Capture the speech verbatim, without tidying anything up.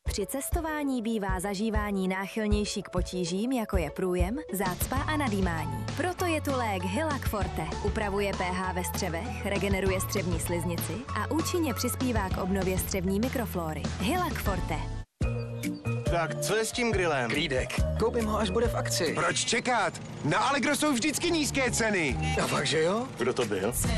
Při cestování bývá zažívání náchylnější k potížím, jako je průjem, zácpa a nadýmání. Proto je tu lék Hylac Forte. Upravuje pH ve střevech, regeneruje střevní sliznici a účinně přispívá k obnově střevní mikroflóry. Hylac Forte. Tak, co je s tím grillem? Klídek. Koupím ho, až bude v akci. Proč čekat? Na Allegro jsou vždycky nízké ceny. A fakt, že jo? Kdo to byl?